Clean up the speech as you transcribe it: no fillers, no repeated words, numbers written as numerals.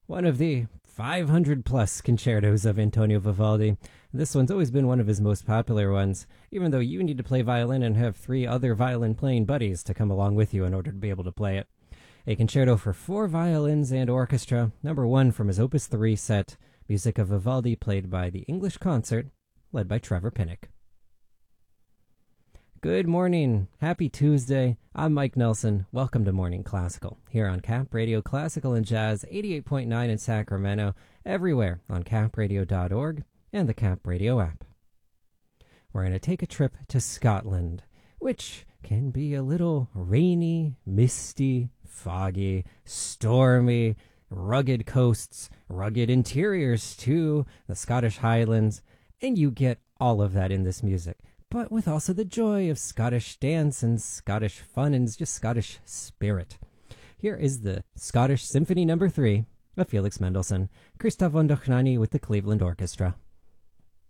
one of the 500 plus concertos of Antonio Vivaldi. This one's always been one of his most popular ones, even though you need to play violin and have three other violin playing buddies to come along with you in order to be able to play it. A concerto for four violins and orchestra, number one from his Opus 3 set, music of Vivaldi played by the English Concert, led by Trevor Pinnock. Good morning. Happy Tuesday. I'm Mike Nelson. Welcome to Morning Classical, here on Cap Radio Classical and Jazz 88.9 in Sacramento, everywhere on capradio.org and the Cap Radio app. We're going to take a trip to Scotland, which can be a little rainy, misty, foggy, stormy, rugged coasts, rugged interiors too, the Scottish Highlands, and you get all of that in this music, but with also the joy of Scottish dance and Scottish fun and just Scottish spirit. Here is the Scottish Symphony No. 3 of Felix Mendelssohn, Christoph von Dohnanyi with the Cleveland Orchestra.